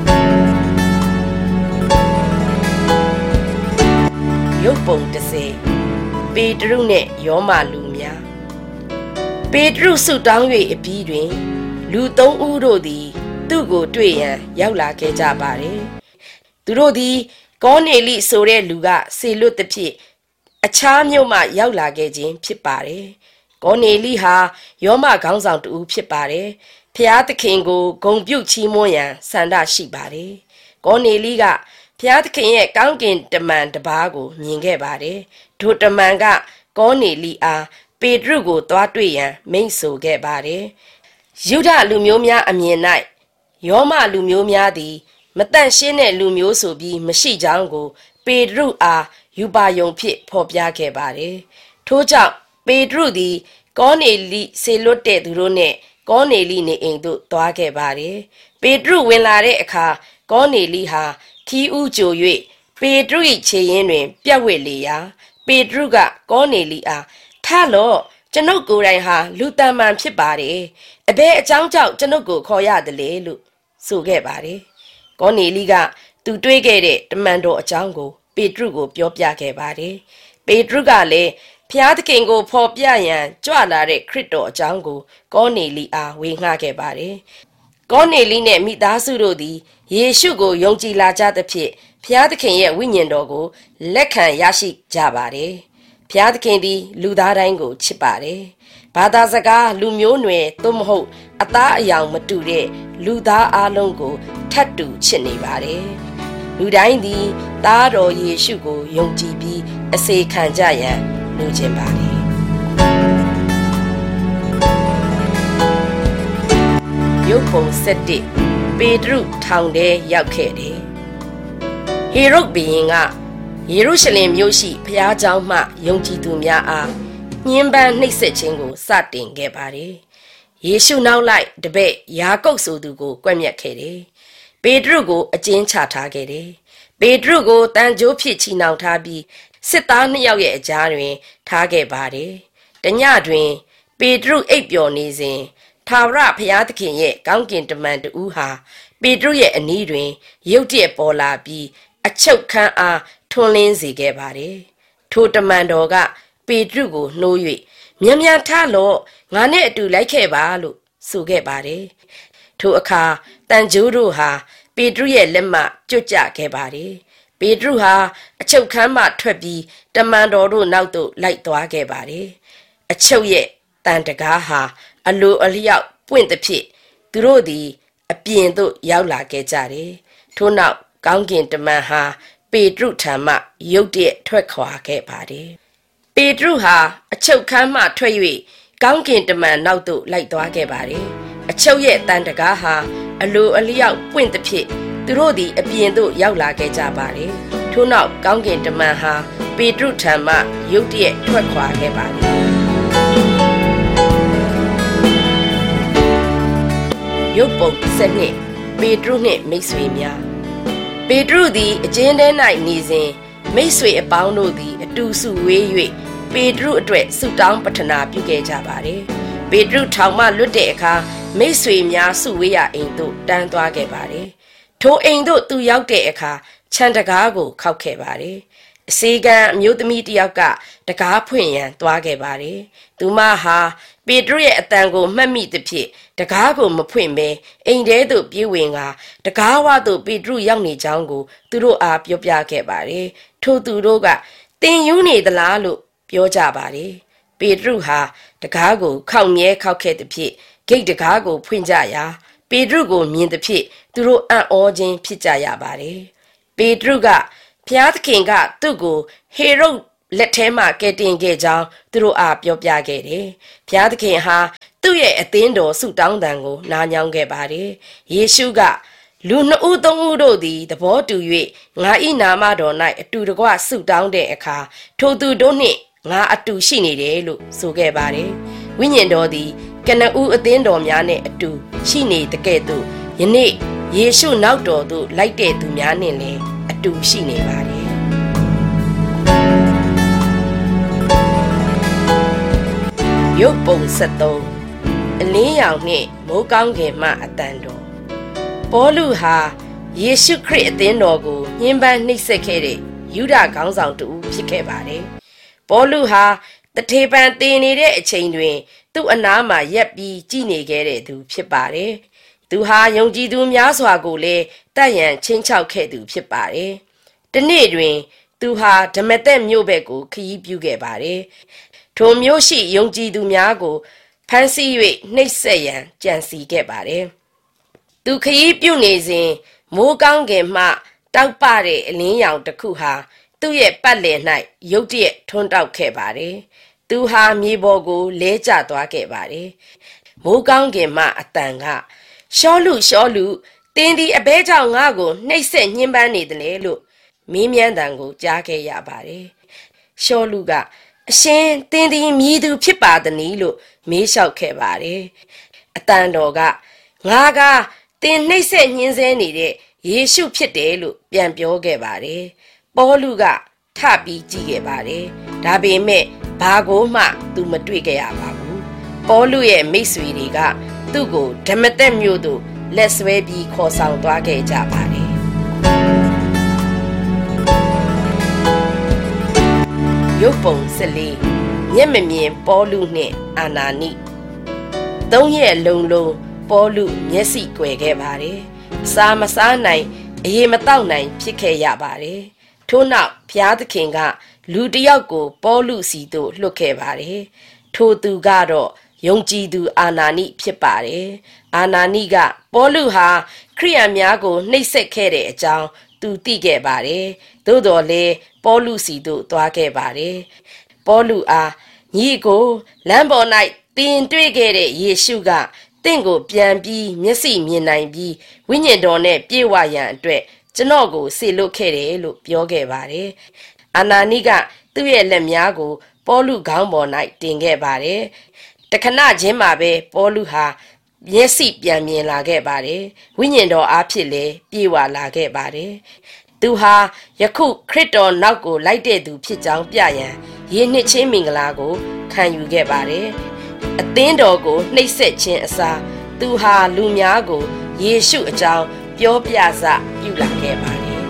ရုပ်ပုံတစ်စေပေတရုနှင့်ယောမလူများပေတရုဆုတောင်း၍အပြီးတွင်လူသုံးဦးတို့သည်သူ့ကိုတွေ့ရန်ရောက်လာခဲ့ကြပါတယ်သူတို့သည်ကောနေလိဆိုတဲ့လူကစေလွတ်သည်ဖြင့်အခြားမြို့မှရောက်လာခဲ့ခြင်းဖြစ်ပါတယ်ကောနေလိဟာယောမခေါင်းဆောင်တူဖြစ်ပါတယ်ဖျားသခင်ကိုဂုဏ်ပြုချီးမွမ်းရန်ဆန္ဒရှိပါတယ်ကောနေလိကဖျားသခင်ရဲ့ကောင်းကင်တမန်တစ်ပါးကိုမြင်ခဲ့ပါတယ်ဒိုတမန်ကကောနေလိအားပေတရုကိုသွားတွေ့ရန်မိန့်ဆိုခဲ့ပါတယ်ယုဒလူမျိုးများအမြင်၌ယောမလူမျိုးများသည်မတန့်ရှင်းတဲ့လူမျိုးဆိုပြီးမရှိကြောင်းကိုပေတရုအားယူပါယုံဖြစ်ဖော်ပြခဲ့ပါတယ်ထို့ကြောင့်ပေတရုသည်ကောနေလိစေလွတ်တဲ့သူတို့နဲ့ကောနေလိနေအိမ်သို့သွားခဲ့ပါတယ်ပေတရုဝင်လာတဲ့အခါကောနေလိဟာခီးဥကြို၍ပေတရု၏ခြေရင်းတွင်ပြက်ဝစ်လေရာပေတရုကကောနေလိအားထလော့ကျွန်ုပ်ကိုယ်တိုင်ဟာလူတန်မှန်ဖြစ်ပါတယ်အဘယ်အကြောင်းကြောင့်ကျွန်ုပ်ကိုခေါ်ရတယ်လေလို့ဆိုခဲ့ပါတယ်ကောနေလိကသူတွေးခဲ့တဲ့တမန်တော်အကြောင်းကိုပေတရုကိုပြောပြခဲ့ပါတယ်ပေတရုကလည်းဖျားသခင်ကိုဖော်ပြရန်ကြွလာတဲ့ခရစ်တော်အကြောင်းကိုကောနေလိအားဝေငှခဲ့ပါတယ်ကောနေလိနဲ့မိသားစုတို့သည်ယေရှုကိုယုံကြည်လာကြသဖြင့်ဖျားသခင်ရဲ့ဝိညာဉ်တော်ကိုလက်ခံရရှိကြပါတယ်ဖျားသခင်သည်လူသားတိုင်းကိုချစ်ပါတယ်ဘာသာစကားလူမျိုးနွယ်သို့မဟုတ်အသားအယောင်မတူတဲ့လူသားအလုံးကိုထပ်တူချစ်နေပါတယ်လူတိုင်းသည်သားတော်ယေရှုကိုယုံကြည်ပြီးအစေခံကြရန်လိုချင်ပါတယ်ရုပ်ပုံဆက်တစ်ပေတရုထောင်ထဲရောက်ခဲ့တယ်ဟေရုဒ်ဘုရင်ကယေရုရှလင်မြို့ရှိဘုရားကျောင်းမှယုံကြည်သူများအားညှဉ်းပန်းနှိပ်စက်ခြင်းကိုစတင်ခဲ့ပါတယ်ယေရှုနောက်လိုက်တပည့်ယာကုပ်ဆိုသူကိုကွပ်မျက်ခဲ့တယ်။ပေတရုကိုအကျဉ်းချထားခဲ့တယ်။ပေတရုကိုတန်ကြိုးဖြစ်ချီနှောင်ထားပြီးစစ်သားနှစ်ယောက်ရဲ့အကြားတွင်ထားခဲ့ပါတယ်။တညတွင်ပေတရုအိပ်ပျော်နေစဉ်ထာဝရဘုရားသခင်ရဲ့ကောင်းကင်တမန်တူဟာပေတရုရဲ့အနီးတွင်ရုတ်တရက်ပေါ်လာပြီးအချုပ်ခန်းအားထွန်းလင်းစေခဲ့ပါတယ်။ထိုတမန်တော်ကပေတရုကိုနှိုး၍မြန်မြန်ထလော့ငါနဲ့အတူလိုက်ခဲ့ပါလို့ဆိုခဲ့ပါတယ်။ထိုအခါတန်ကြိုးတို့ဟာပေတရုရဲ့လက်မှကျွတ်ကျခဲ့ပါတယ်။ပေတရုဟာအချုပ်ခန်းမှထွက်ပြီးတမန်တော်တို့နောက်သို့လိုက်သွားခဲ့ပါတယ်။အချုပ်ရဲ့တန်တကားဟာအလိုအလျောက်ပွင့်သဖြင့်သူတို့သည်အပြင်သို့ရောက်လာခဲ့ကြတယ်။ထို့နောက်ကောင်းကင်တမန်ဟာပေတရုထံမှရုတ်တရက်ထွက်ခွာခဲ့ပါတယ်။ပေတရုဟာအချုပ်ခန်းမှထွက်၍ကောင်းကင်တမန်နောက်သို့လိုက်သွားခဲ့ပါတယ်။အချုပ်ရဲ့တန်တကားဟာအလိုအလျောက်ပွင့်သဖြင့်သူတို့သည်အပြင်သို့ရောက်လာခဲ့ကြပါတယ်။ထို့နောက်ကောင်းကင်တမန်ဟာပေတရုထံမှရုတ်တရက်ထွက်ခွာခဲ့ပါတယ်။ရုပ်ပုံစနစ်ပေတရုနှင့်မိတ်ဆွေများပေတရုသည်အကျဉ်းထဲ၌နေစဉ်မိတ်ဆွေအပေါင်းတို့သည်အတူစုဝေး၍ပေတရုအတွက်ဆုတောင်းပတနာပြုခဲ့ကြပါတယ်။ပေတရုထောင်မှလွတ်တဲ့အခါမိတ်ဆွေများစုဝေးရာအိမ်သို့တန်းသွားခဲ့ပါတယ်။ထိုအိမ်သို့သူရောက်တဲ့အခါခြံတကားကိုခောက်ခဲ့ပါတယ်။အစေခံအမျိုးသမီးတစ်ယောက်ကတကားဖွင့်ရန်သွားခဲ့ပါတယ်။သူမဟာပေတရုရဲ့အတန်ကိုမှတ်မိသဖြင့်တကားကိုမဖွင့်ဘဲအိမ်ထဲသို့ပြေးဝင်ကတကားဝသို့ပေတရုရောက်နေကြောင်းကိုသူတို့အားပြောပြခဲ့ပါတယ်။ထို့သူတို့ကတင်ယူနေသလားလို့ပြောကြပါတယ်။ပေတရုဟာတကားကိုခောက်မြဲခောက်ခဲ့သဖြင့်ဂိတ်တကားကိုဖွင့်ကြရာပေတရုကိုမြင်သဖြင့်သူတို့အံ့ဩခြင်းဖြစ်ကြရပါတယ်။ပေတရုကဘုရားသခင်ကသူ့ကိုဟေရုဒ်လက်ထဲမှာကယ်တင်ခဲ့ကြောင်းသူတို့အားပြောပြခဲ့တယ်။ဘုရားသခင်ဟာသူ့ရဲ့အသင်းတော်ဆုတောင်းတန်ကိုနားညောင်းခဲ့ပါတယ်။ယေရှုကလူနှစ်ဦးသုံးဦးတို့သည်သဘောတူ၍ငါ၏နာမတော်၌အတူတကွဆုတောင်းတဲ့အခါထိုသူတို့နှင့်ငါအတူရှိနေတယ်လို့ဆိုခဲ့ပါတယ်။ဝိညာဉ်တော်သည်ကနဦးအသင်းတော်များနှင့်အတူရှိနေတဲ့ကဲ့သို့ယနေ့ယေရှုနောက်တော်သို့လိုက်တဲ့သူများနှင့်လည်းအတူရှိနေပါတယ်။ရုပ်ပုံဆက်သုံးအလင်းရောင်နှင့်မိုးကောင်းကင်မှအတန်တော်ပေါလုဟာယေရှုခရစ်အသင်းတော်ကိုညှဉ်းပန်းနှိပ်စက်ခဲ့တဲ့ယူဒခေါင်းဆောင်တူဖြစ်ခဲ့ပါတယ်။ပေါလုဟာတထေပံတင်နေတဲ့အချိန်တွင်သူ့အနားမှာရက်ပြီးကြည်နေခဲ့တဲ့သူဖြစ်ပါတယ်။သူဟာယုံကြည်သူများစွာကိုလည်းတတ်ရန်ချင်းချောက်ခဲ့သူဖြစ်ပါတယ်။ဒီနေ့တွင်သူဟာဓမ္မသက်မြို့ဘက်ကိုခရီးပြုခဲ့ပါတယ်။ထိုမြို့ရှိယုံကြည်သူများကိုဖမ်းဆီး၍နှိပ်စက်ရန်ကြံစည်ခဲ့ပါတယ်။သူခရီးပြုနေစဉ်မိုးကောင်းကင်မှတောက်ပတဲ့အလင်းရောင်တစ်ခုဟာသူ့ရဲ့ပတ်လည်၌ရုတ်တရက်ထွန်းတောက်ခဲ့ပါတယ်။သူဟာမြေပေါ်ကိုလဲကျသွားခဲ့ပါတယ်။မိုးကောင်းကင်မှအတန်ကရှောလူရှောလူတင်းဒီအဘဲကြောင့်ငါ့ကိုနှိပ်စက်ညှဉ်းပန်းနေတယ်လေလို့မင်းမြန်းတန်ကိုကြားခဲ့ရပါတယ်။ရှောလူကအရှင်တင်းဒီမြည်သူဖြစ်ပါသနည်းလို့မေးလျှောက်ခဲ့ပါတယ်။အတန်တော်ကငါကတင်းနှိပ်စက်ညှဉ်းဆဲနေတဲ့ယေရှုဖြစ်တယ်လို့ပြန်ပြောခဲ့ပါတယ်။ပေါလုကထပြီးကြည့်ခဲ့ပါတယ်။ဒါပေမဲ့ဘာကိုမှသူမတွေ့ခဲ့ရပါဘူး။ပေါလုရဲ့မိတ်ဆွေတွေကသူ့ကိုဓမ္မသက်မြို့သို့လက်ဆွဲပြီးခေါ်ဆောင်သွားခဲ့ကြပါတယ်။ရုပ်ပုံစလေးမျက်မမြင်ပေါလုနှင့်အာနာနိသုံးရက်လုံးလုံးပေါလုမျက်စိကွယ်ခဲ့ပါတယ်။အစာမစားနိုင်အရေမတောက်နိုင်ဖြစ်ခဲ့ရပါတယ်။ထို့နောက်ဘုရားသခင်ကလူတစ်ယောက်ကိုပေါလုစီသို့လွှတ်ခဲ့ပါတယ်။ထိုသူကတော့ယုံကြည်သူအာနာနိဖြစ်ပါတယ်။အာနာနိကပေါလုဟာခရိယန်များကိုနှိပ်စက်ခဲ့တဲ့အကြောင်းသူသိခဲ့ပါတယ်။သို့တော်လည်းပေါလုစီသို့သွားခဲ့ပါတယ်။ပေါလုအားညီကိုလမ်းပေါ်၌တင်တွေ့ခဲ့တဲ့ယေရှုကတင့်ကိုပြန်ပြီးမျက်စိမြင်နိုင်ပြီးဝိညာဉ်တော်နဲ့ပြေဝရန်အတွက်ကျွန်တော်ကိုဆေလွတ်ခဲ့တယ်လို့ပြောခဲ့ပါတယ်။အာနာနိကသူ့ရဲ့လက်များကိုပေါလုခေါင်းပေါ်၌တင်ခဲ့ပါတယ်။တခဏချင်းမှာပဲပေါလုဟာမျက်စိပြန်မြင်လာခဲ့ပါတယ်ဝိညာဉ်တော်အားဖြင့်လည်းပြေဝလာခဲ့ပါတယ်သူဟာယခုခရစ်တော်နောက်ကိုလိုက်တဲ့သူဖြစ်ကြောင်းပြရန်ယေနှစ်ချင်းမင်္ဂလာကိုခံယူခဲ့ပါတယ်အသင်းတော်ကိုနှိပ်စက်ခြင်းအစားသူဟာလူများကိုယေရှုအကြောင်းပြောပြစပြုလာခဲ့ပါတယ်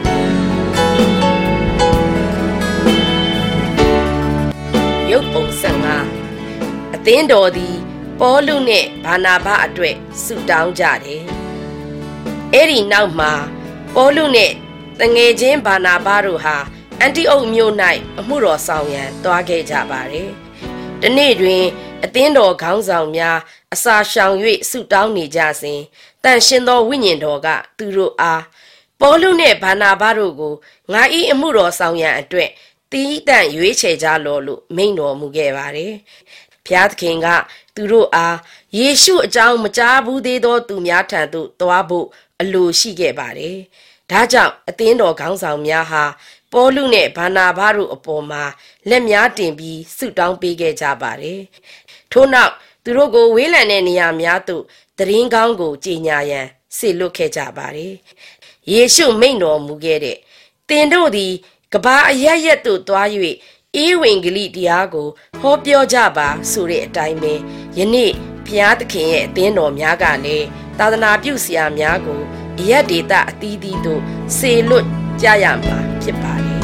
ရုပ်ပုံဆယ်ငါအသင်းတော်သည်ပေါလုနဲ့ဘာနာဘအတွက်ဆုတောင်းကြတယ်အဲ့ဒီနောက်မှာပေါလုနဲ့တငယ်ချင်းဘာနာဘတို့ဟာအန်တီအုတ်မြို့၌အမှုတော်ဆောင်ရန်တွားခဲ့ကြပါတယ်။ဒီနေ့တွင်အသင်းတော်ခေါင်းဆောင်များအစာရှောင်၍ဆုတောင်းနေကြစဉ်တန်ရှင်သောဝိညာဉ်တော်ကသူတို့အားပေါလုနှင့်ဘာနာဘတို့ကိုငါ၏အမှုတော်ဆောင်ရန်အတွက်တည်တံ့ရွေးချယ်ကြလော့လို့မိန့်တော်မူခဲ့ပါတယ်။ဘုရားသခင်ကသူတို့အားယေရှုအကြောင်းမကြားဘူးသေးသောသူများထံသို့သွားဖို့အလိုရှိခဲ့ပါတယ်။ဒါကြောင့်အသင်းတော်ခေါင်းဆောင်များဟာပေါလုနဲ့ဘာနာဘတို့အပေါ်မှာလက်များတင်ပြီးဆုတောင်းပေးခဲ့ကြပါတယ်။ထို့နောက်သူတို့ကိုဝေးလံတဲ့နေရာများသို့သတရင်ကောင်းကိုကြေညာရန်ဆေလွတ်ခဲ့ကြပါတယ်။ယေရှုမိန့်တော်မူခဲ့တဲ့သင်တို့သည်ကဘာအရရက်သို့သွား၍ဧဝံဂေလိတရားကိုဟောပြောကြပါဆိုတဲ့အတိုင်းပဲယနေ့ဘုရားသခင်ရဲ့အသင်းတော်များကလည်းသာသနာပြုဆရာများကိုအရက်ဒေတာအသီးသီးတို့ဆေလွတ်ကြရမှာဖြစ်ပါတယ်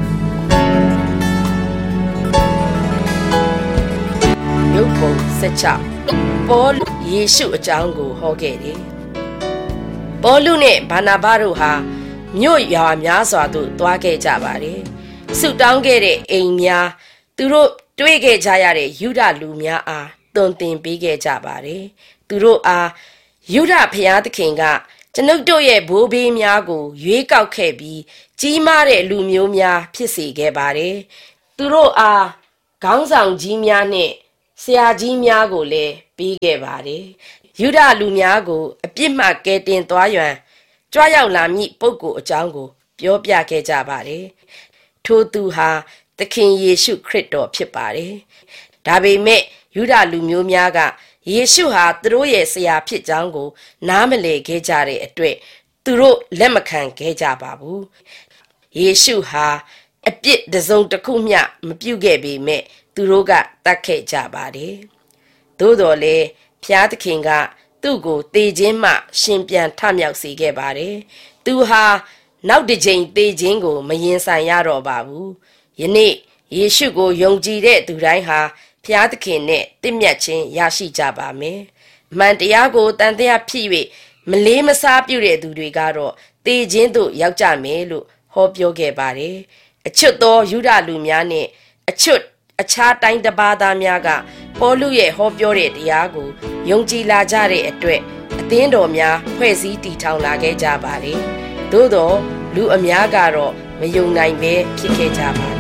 ရုပ်ပုံဆက်ချပေါလုယေရှုအကြောင်းကိုဟောခဲ့တယ်ပေါလုနဲ့ဘာနာဘတို့ဟာမြို့ရွာများစွာသို့သွားခဲ့ကြပါတယ်ဆုတောင်းခဲ့တဲ့အိမ်များသူတို့တွေ့ခဲ့ကြရတဲ့ယုဒလူများအားသွန်သင်ပေးခဲ့ကြပါတယ်သူတို့အားယုဒဘုရားသခင်ကကျွန်ုပ်တို့ရဲ့ဘိုးဘေးများကိုရွေးကောက်ခဲ့ပြီးကြီးမားတဲ့လူမျိုးများဖြစ်စေခဲ့ပါတယ်သူတို့အားခေါင်းဆောင်ကြီးများနဲ့ဆရာကြီးများကိုလည်းပေးခဲ့ပါတယ်ယုဒလူများကိုအပြစ်မှကယ်တင်သွားရန်ကြွရောက်လာမည့်ပုဂ္ဂိုလ်အကြောင်းကိုပြောပြခဲ့ကြပါတယ်ထိုသူဟာသခင်ယေရှုခရစ်တော်ဖြစ်ပါတယ်ဒါပေမဲ့ယုဒလူမျိုးများကယေရှုဟာသူတို့ရဲ့ဆရာဖြစ်ကြောင်းကိုနားမလည်ခဲ့ကြတဲ့အတွက်သူတို့လက်မခံခဲ့ကြပါဘူးယေရှုဟာအပြစ်တစ်စုံတစ်ခုမျှမပြုခဲ့ပေမဲ့သူတို့ကတတ်ခဲ့ကြပါတယ်သို့တော်လည်းဘုရားသခင်ကသူ့ကိုသေခြင်းမှရှင်ပြန်ထမြောက်စေခဲ့ပါတယ်သူဟာနောက်တစ်ချိန်သေခြင်းကိုမရင်ဆိုင်ရတော့ပါဘူးယနေ့ယေရှုကိုယုံကြည်တဲ့သူတိုင်းဟာဘုရားသခင်နဲ့တင့်မြတ်ခြင်းရရှိကြပါမယ်။မှန်တရားကိုတန်တရားဖြစ်၍မလေးမစားပြုတဲ့သူတွေကတော့သေခြင်းသို့ရောက်ကြမယ်လို့ဟောပြောခဲ့ပါတယ်။အချွတ်သောယူဒလူများနဲ့အချွတ်အခြားတိုင်းတစ်ပါးသားများကပေါလုရဲ့ဟောပြောတဲ့တရားကိုယုံကြည်လာကြတဲ့အတွက်အသင်းတော်များဖွဲ့စည်းတည်ထောင်လာခဲ့ကြပါတယ်။သို့တော့လူအများကတော့မယုံနိုင်ပဲဖြစ်ခဲ့ကြပါတယ်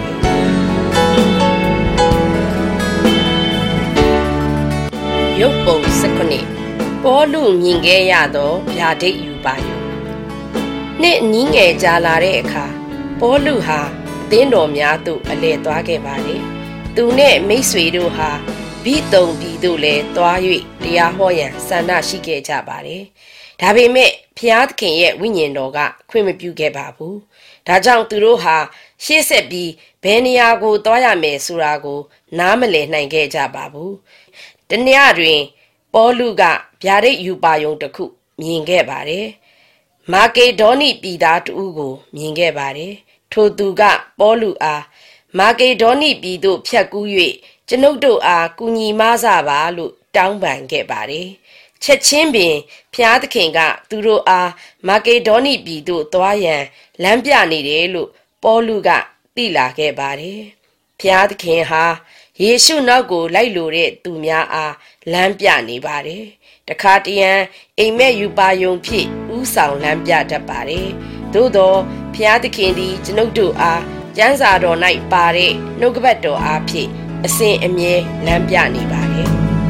ရုပ်ပုံစခုနှစ်ပေါလုမြင်ခဲ့ရသောဗျာဒိတ်ယူပါယုနှစ်နီးငယ်ကြာလာတဲ့အခါပေါလုဟာအသင်းတော်များသို့အလည်သွားခဲ့ပါတယ်သူနဲ့မိတ်ဆွေတို့ဟာဘိတုံပြည်သို့လည်းသွား၍တရားဟောရန်ဆန္ဒရှိခဲ့ကြပါတယ်ဒါပေမဲ့ဖျားသခင်ရဲ့ဝိညာဉ်တော်ကခွင့်မပြုခဲ့ပါဘူးဒါကြောင့်သူတို့ဟာရှေ့ဆက်ပြီးဘယ်နေရာကိုသွားရမယ်ဆိုတာကိုနားမလည်နိုင်ခဲ့ကြပါဘူးတနေ့တွင်ပေါလုကဗျာဒိတ်ယူပါယုံတစ်ခုမြင်ခဲ့ပါတယ်မာကေဒေါနိပြည်သားတဦးကိုမြင်ခဲ့ပါတယ်ထိုသူကပေါလုအားမာကေဒေါနိပြည်သို့ဖြတ်ကူး၍ကျွန်ုပ်တို့အားကူညီမဆပါလို့တောင်းပန်ခဲ့ပါတယ်ချက်ချင်းပင်ဖျားသခင်ကသူတို့အားမာကေဒေါနိပြည်သို့သွားရန်လမ်းပြနေတယ်လို့ပေါလုကသိလာခဲ့ပါတယ်ဖျားသခင်ဟာယေရှုနောက်ကိုလိုက်လိုတဲ့သူများအားလမ်းပြနေပါတယ်တခါတရံအိမ်မက်ယူပါယုံဖြစ်ဥဆောင်လမ်းပြတတ်ပါတယ်သို့သောဖျားသခင်သည်ကျွန်ုပ်တို့အားကျမ်းစာတော်၌ပါတဲ့နှုတ်ကပတ်တော်အားဖြင့်အစဉ်အမြဲလမ်းပြနေပါတယ်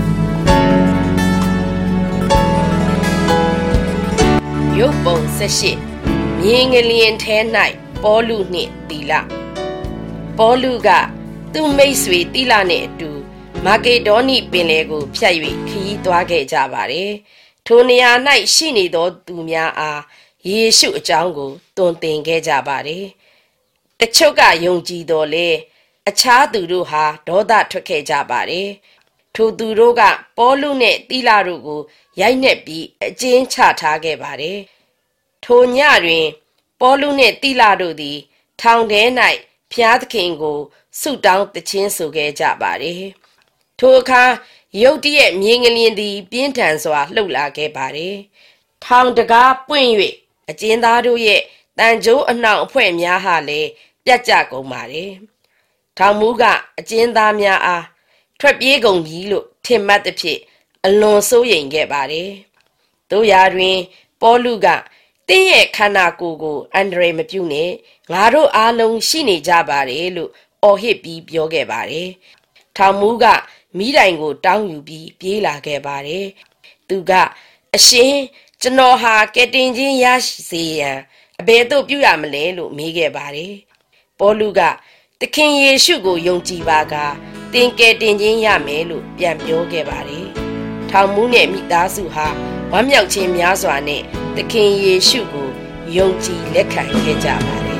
ရုပ်ပုံဆက်ရှိမြင်းငလျင်ထဲ၌ပေါလုနှင့်သီလပေါလုကသူ့မိတ်ဆွေသီလနှင့်အတူမာကေဒေါနိပင်လယ်ကိုဖြတ်၍ခရီးသွားခဲ့ကြပါတယ်။ထိုနေရာ၌ရှိနေသောသူများအားယေရှုအကြောင်းကိုတွင်တင်ခဲ့ကြပါတယ်။တချို့ကယုံကြည်တော်လဲအခြားသူတို့ဟာဒေါသထွက်ခဲ့ကြပါတယ်။ထိုသူတို့ကပေါလုနှင့်တိလတို့ကိုရိုက်နှက်ပြီးအကျဉ်းချထားခဲ့ပါတယ်။ထိုညတွင်ပေါလုနှင့်တိလတို့သည်ထောင်ထဲ၌ဖျားသခင်ကိုဆုတောင်းသခြင်းဆိုခဲ့ကြပါတယ်။ထိုအခါရုတ်တရက်မြေငလျင်သည်ပြင်းထန်စွာလှုပ်လာခဲ့ပါတယ်။ထောင်တကားပွင့်၍အကျဉ်းသားတို့ရဲ့တန်ကြိုးအနှောင်အဖွဲ့များဟာလည်းပြတ်ကျကုန်ပါတယ်။ထောင်မူးကအကျဉ်းသားများအားထွက်ပြေးကုန်ပြီလို့ထင်မှတ်သဖြင့်အလွန်စိုးရိမ်ခဲ့ပါတယ်။တို့ရာတွင်ပေါလုကတင်းရဲ့ခန္ဓာကိုယ်ကိုအန္တရာယ်မပြုနဲ့ငါတို့အားလုံးရှိနေကြပါတယ်လို့အော်ဟစ်ပြီးပြောခဲ့ပါတယ်။ထောင်မူးကမိတိုင်ကိုတောင်းယူပြီးပြေးလာခဲ့ပါတယ်။သူကအရှင်ကျွန်တော်ဟာကယ်တင်ခြင်းရစေရန်အဘယ်သို့ပြုရမလဲလို့မေးခဲ့ပါတယ်။ပေါလုကသခင်ယေရှုကိုယုံကြည်ပါကသင်ကယ်တင်ခြင်းရမယ်လို့ပြန်ပြောခဲ့ပါတယ်။ထောင်မူးနဲ့မိသားစုဟာဝမ်းမြောက်ခြင်းများစွာနဲ့သခင်ယေရှုကိုယုံကြည်လက်ခံခဲ့ကြပါတယ်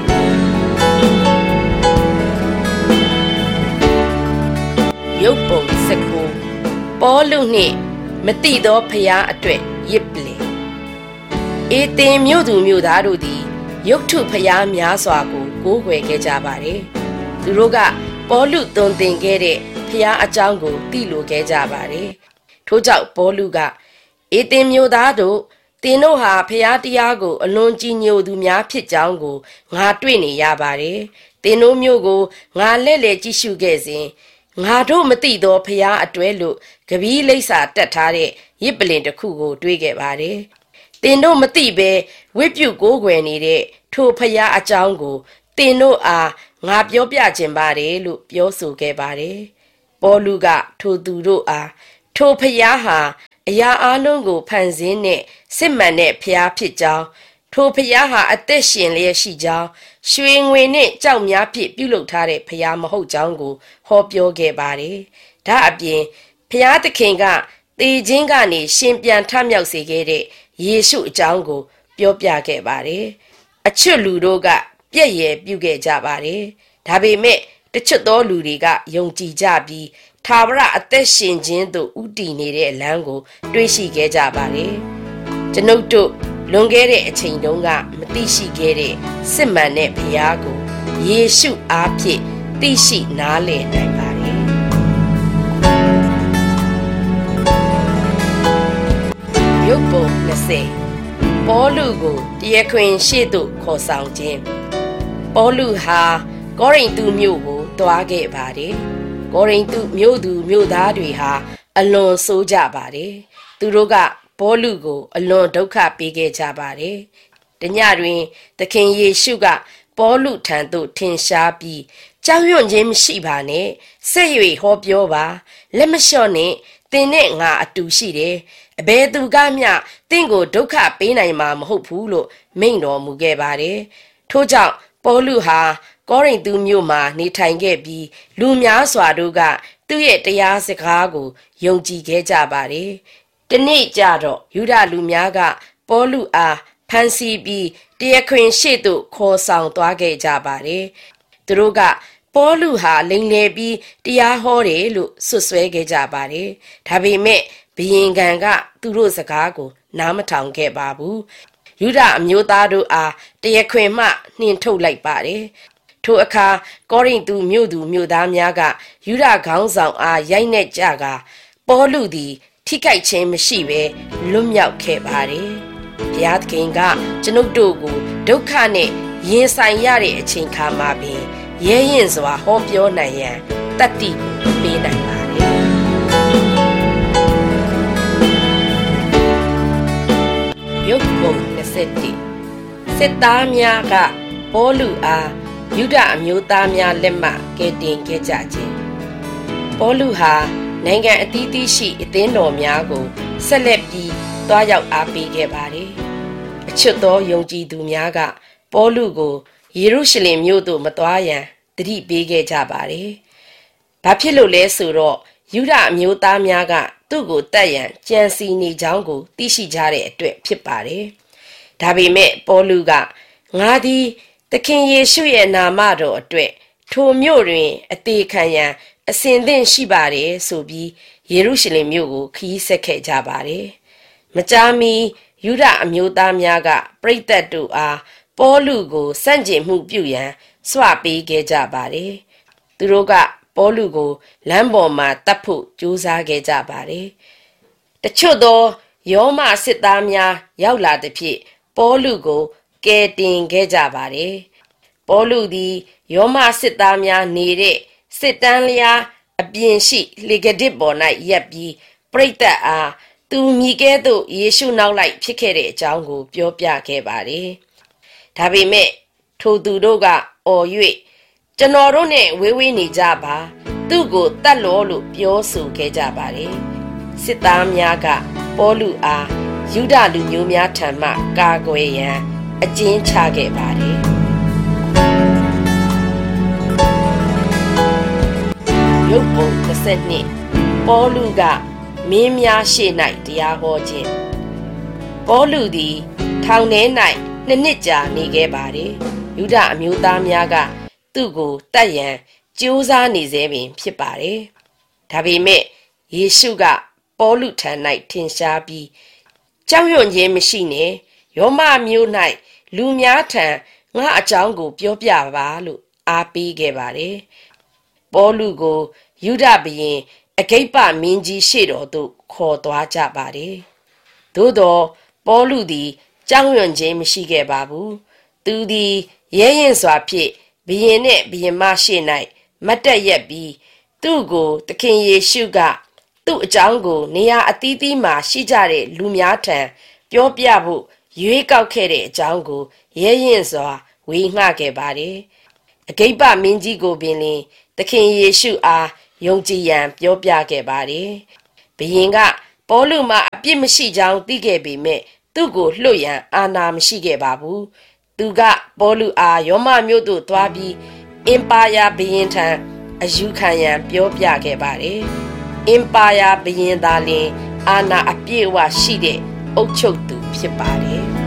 ။ရုပ်ပုံစကူပေါလုနှင့်မတိသောဖျားအတွက်ရစ်ပလင်အေသင်မြို့သူမြို့သားတို့သည်ရုပ်ထုဖျားများစွာကိုကိုးကွယ်ခဲ့ကြပါတယ်။သူတို့ကပေါလုသွန်သင်ခဲ့တဲ့ဖျားအကြောင်းကိုသိလိုခဲ့ကြပါတယ်။ထို့ကြောင့်ပေါလုကအေသင်မြို့သားတို့သင်တို့ဟာဖျားတရားကိုအလွန်ကြီးညိုသူများဖြစ်ကြောင်းကိုငါတွေ့နေရပါတယ်။သင်တို့မြို့ကိုငါလဲ့လဲကြည့်ရှုခဲ့စဉ်ငါတို့မသိသောဖျားအတွဲလို့ကပီးလိပ်စာတက်ထားတဲ့ရစ်ပလင်တစ်ခုကိုတွေ့ခဲ့ပါတယ်။သင်တို့မသိဘဲဝိပုကိုးကွယ်နေတဲ့ထိုဖျားအကြောင်းကိုသင်တို့အားငါပြောပြခြင်းပါတယ်လို့ပြောဆိုခဲ့ပါတယ်။ပေါလုကထိုသူတို့အားထိုဖျားဟာအရာအလုံးကိုဖန်ဆင်းတဲ့စစ်မှန်တဲ့ဖျားဖြစ်ကြောင်းထိုဖျားဟာအသက်ရှင်လျက်ရှိကြောင်းရွှေငွေနဲ့ကြောက်များဖြင့်ပြုလုပ်ထားတဲ့ဖျားမဟုတ်ကြောင်းကိုဟောပြောခဲ့ပါတယ်။ဒါအပြင်ဖျားသခင်ကသေခြင်းကနေရှင်ပြန်ထမြောက်စေခဲ့တဲ့ယေရှုအကြောင်းကိုပြောပြခဲ့ပါတယ်။အချွတ်လူတို့ကပြည့်ရည်ပြုခဲ့ကြပါတယ်။ဒါပေမဲ့တချွတ်သောလူတွေကယုံကြည်ကြပြီးထာဝရအသက်ရှင်ခြင်းသို့ဥတည်နေတဲ့အလံကိုတွေးရှိခဲ့ကြပါတယ်။ကျွန်ုပ်တို့လွန်ခဲ့တဲ့အချိန်တုန်းကမသိရှိခဲ့တဲ့စစ်မှန်တဲ့ဘုရားကိုယေရှုအားဖြင့်သိရှိနားလည်နိုင်ပါတယ်။ရုပ်ပုံနှစ်ဆယ်ပေါလုကိုတရားခွင်ရှေ့သို့ခေါ်ဆောင်ခြင်းပေါလုဟာကောရိန္သုမြို့ကိုတွားခဲ့ပါတယ်။ကောရိန္သုမြို့သူမြို့သားတွေဟာအလွန်ဆိုးကြပါတယ်။သူတို့ကပေါလုကိုအလွန်ဒုက္ခပေးခဲ့ကြပါတယ်။တညတွင်သခင်ယေရှုကပေါလုထံသို့ထင်ရှားပြီးကြောက်ရွံ့ခြင်းမရှိပါနဲ့ဆက်၍ဟောပြောပါလက်မလျှော့နဲ့သင်နဲ့ငါအတူရှိတယ်အဘယ်သူကမျှသင်ကိုဒုက္ခပေးနိုင်မှာမဟုတ်ဘူးလို့မိန့်တော်မူခဲ့ပါတယ်။ထို့ကြောင့်ပေါလုဟာကောရိန္သုမြို့မှာနေထိုင်ခဲ့ပြီးလူများစွာတို့ကသူ့ရဲ့တရားစကားကိုယုံကြည်ခဲ့ကြပါတယ်။တနေ့ကျတော့ယူဒလူများကပေါလုအားဖမ်းဆီးပြီးတရားခွင်ရှေ့သို့ခေါ်ဆောင်သွားခဲ့ကြပါတယ်။သူတို့ကပေါလုဟာလိမ်လည်ပြီးတရားဟောတယ်လို့ဆွဆွဲခဲ့ကြပါတယ်။ဒါပေမဲ့ဘုရင်ခံကသူတို့စကားကိုနားမထောင်ခဲ့ပါဘူး။ယူဒအမျိုးသားတို့အားတရားခွင်မှနှင်ထုတ်လိုက်ပါတယ်။ထိုအခါကောရိန္သုမြို့သူမြို့သားများကယူဒခေါင်းဆောင်အားရိုက်နှက်ကြကပေါလုသည်ထိခိုက်ခြင်းမရှိဘဲလွတ်မြောက်ခဲ့ပါတယ်။ဘုရားသခင်ကကျွန်ုပ်တို့ကိုဒုက္ခနဲ့ရင်ဆိုင်ရတဲ့အချိန်ခါမှာပင်ရဲရင်စွာဟောပြောနိုင်ရန်တတ္တိကိုပေးနိုင်ပါတယ်။ရုပ်ပုံနှစ်ဆယ်စစ်သားများကပေါလုအားယူဒအမျိုးသားများလက်မှကယ်တင်ခဲ့ကြခြင်းပေါလုဟာနိုင်ငံအသီးသီးရှိအသင်းတော်များကိုဆက်လက်ပြီးတွားရောက်အားပေးခဲ့ပါတယ်။အချွတ်သောယုံကြည်သူများကပေါလုကိုယေရုရှလင်မြို့သို့မသွားရန်တတိပေးခဲ့ကြပါတယ်။ဘာဖြစ်လို့လဲဆိုတော့ယူဒအမျိုးသားများကသူ့ကိုတတ်ရန်ကြံစီနေကြောင်းကိုသိရှိကြတဲ့အတွက်ဖြစ်ပါတယ်။ဒါပေမဲ့ပေါလုကငါသည်သခင်ယေရှုရဲ့နာမတော်အတွက်ထိုမြို့တွင်အသေးခံရန်အစဉ်သင့်ရှိပါတယ်ဆိုပြီးယေရုရှလင်မြို့ကိုခရီးဆက်ခဲ့ကြပါတယ်။မကြာမီယူဒအမျိုးသားများကပရိသတ်တို့အားပေါလုကိုစန့်ကျင်မှုပြုရန်စွပေးခဲ့ကြပါတယ်။သူတို့ကပေါလုကိုလမ်းပေါ်မှာတတ်ဖို့ကြိုးစားခဲ့ကြပါတယ်။တချို့သောယောမစစ်သားများရောက်လာသဖြင့်ပေါလုကိုကယ်တင်ခဲ့ကြပါတယ်။ပေါလုသည်ယောမစစ်သားများနေတဲ့စစ်တန်းလျားအပြင်ရှိလေကဒစ်ပေါ်၌ရပ်ပြီးပရိသတ်အားသူမိကဲ့သို့ယေရှုနောက်လိုက်ဖြစ်ခဲ့တဲ့အကြောင်းကိုပြောပြခဲ့ပါတယ်။ဒါပေမဲ့ထိုသူတို့ကအော်၍ကျွန်တော်တို့နဲ့ဝေးဝေးနေကြပါသူ့ကိုတတ်လို့လို့ပြောဆိုခဲ့ကြပါတယ်။စစ်သားများကပေါလုအားယူဒလူမျိုးများထံမှကာကွယ်ရန်အကျဉ်းချခဲ့ပါတယ်။ရုပ်ပုံတစ်ဆက်နှစ်ပေါလုကမင်းများရှေ့၌တရားဟောခြင်းပေါလုသည်ထောင်ထဲ၌နှစ်နှစ်ကြာနေခဲ့ပါတယ်။ယူဒအမျိုးသားများကသူ့ကိုတတ်ရန်ကြိုးစားနေစေပင်ဖြစ်ပါတယ်။ဒါပေမဲ့ယေရှုကပေါလုထံ၌ထင်ရှားပြီးကြောက်ရွံ့ခြင်းမရှိနဲ့ယောမမျိုး၌လူများထံငါအကြောင်းကိုပြောပြပါလို့အားပေးခဲ့ပါတယ်။ပေါလုကိုယူဒဘုရင်အဂိပ္ပမင်းကြီးရှေ့တော်သို့ခေါ်သွားကြပါတယ်။သို့သောပေါလုသည်ကြောက်ရွံ့ခြင်းမရှိခဲ့ပါဘူး။သူသည်ရဲရင်စွာဖြင့်ဘုရင်နှင့်ဘုရင်မရှေ့၌မတ်တက်ရက်ပြီးသူ့ကိုသခင်ယေရှုကသူ့အကြောင်းကိုနေရာအသီးသီးမှာရှိကြတဲ့လူများထံပြောပြဖို့ရွေးကောက်ခဲ့တဲ့အကြောင်းကိုရဲရင်စွာဝေငှခဲ့ပါတယ်။အဂိပ္ပမင်းကြီးကိုပင်လင်သခင်ယေရှုအားယုံကြည်ရန်ပြောပြခဲ့ပါတယ်။ဘုရင်ကပေါလုမှာအပြစ်မရှိကြောင်းသိခဲ့ပေမဲ့သူ့ကိုလွှတ်ရန်အာဏာမရှိခဲ့ပါဘူး။သူကပေါလုအားယောမမြို့သို့သွားပြီးအင်ပါယာဘုရင်ထံအယူခံရန်ပြောပြခဲ့ပါတယ်။အင်ပါယာဘုရင်သားလင်အာဏာအပြည့်အဝရှိတဲ့အုပ်ချုပ်သူဖြစ်ပါတယ်။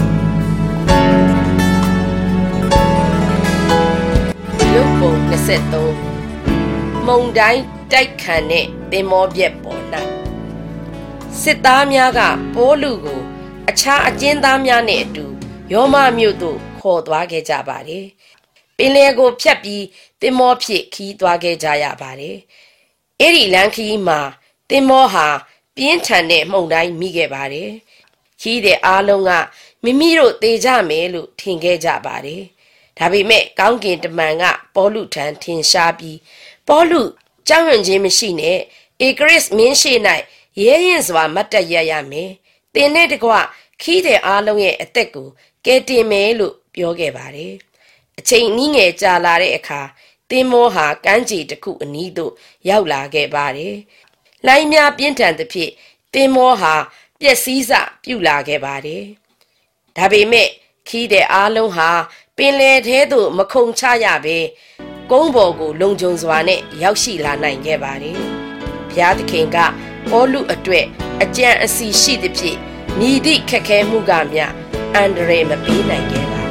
ရုပ်ပုံနှစ်ဆက်သုံးမုံတိုင်းတိုက်ခံတဲ့သင်္ဘောပြက်ပေါ်၌စစ်သားများကပေါလုကိုအခြားအကျဉ်းသားများနဲ့အတူယောမမြို့သို့ခေါ်သွားခဲ့ကြပါတယ်။ပင်လယ်ကိုဖြတ်ပြီးသင်္ဘောဖြင့်ခီးသွားခဲ့ကြရပါတယ်။အဲ့ဒီလမ်းခီးမှာသင်္ဘောဟာပြင်းထန်တဲ့မှုန်တိုင်းမိခဲ့ပါတယ်။ခီးတဲ့အားလုံးကမိမိတို့သေကြမယ်လို့ထင်ခဲ့ကြပါတယ်။ဒါပေမဲ့ကောင်းကင်တမန်ကပေါလုထံထင်ရှားပြီးပေါလုကြောက်ရွံ့ခြင်းမရှိနဲ့ဧကရစ်မင်းရှိ၌ရဲရင်စွာမတ်တက်ရရမယ်။သင်နဲ့တကွခီးတဲ့အားလုံးရဲ့အသက်ကိုကယ်တင်မယ်လို့ပြောခဲ့ပါတယ်။အချိန်နီးငယ်ကြာလာတဲ့အခါသင်္ဘောဟာကမ်းခြေတစ်ခုအနီးသို့ရောက်လာခဲ့ပါတယ်။လိုင်းများပြင်းထန်သဖြင့်သင်္ဘောဟာပျက်စီးစပြုလာခဲ့ပါတယ်။ဒါပေမဲ့ခီးတဲ့အားလုံးဟာပင်လယ်ထဲသို့မခုန်ချရဘဲကုန်းပေါ်ကိုလုံခြုံစွာနဲ့ရောက်ရှိလာနိုင်ခဲ့ပါတယ်။ဘုရားသခင်ကပေါလုအတွက်အကြံအစီရှိသဖြင့်မြည်သည့်ခက်ခဲမှုကမျှအန္တရာယ်မပေးနိုင်ခဲ့ပါ